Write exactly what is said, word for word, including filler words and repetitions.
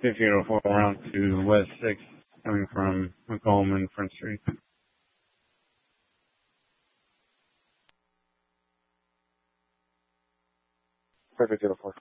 fifty oh four round to West sixth, coming from Macomb and Front Street. Perfect, oh four.